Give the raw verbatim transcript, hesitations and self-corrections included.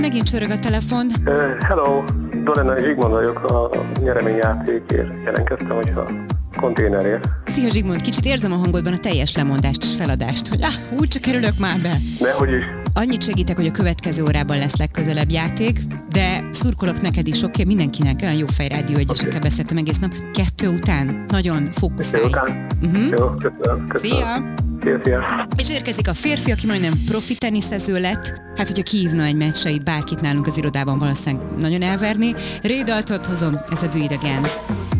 Megint csörög a telefon. Uh, hello, Dorenai Zsigmond vagyok, a nyereményjátékért jelentkeztem, hogyha konténerért. Szia Zsigmond, kicsit érzem a hangodban a teljes lemondást és feladást, hogy ah, úgy csak kerülök már be. Nehogy is. Annyit segítek, hogy a következő órában lesz legközelebb játék, de szurkolok neked is, oké, mindenkinek, olyan jó fejrádió egyesekkel okay. Beszéltem egész nap. Kettő után nagyon fókuszálj. Kettő után? Uh-huh. Jó, köszönöm, köszönöm. Szia! Szia, szia! És érkezik a férfi, aki majdnem profi teniszező lett. Hát, hogyha kihívna egy meccse, itt bárkit nálunk az irodában valószínűleg nagyon elverni. Ray Daltont hozom, ez a Do It Again.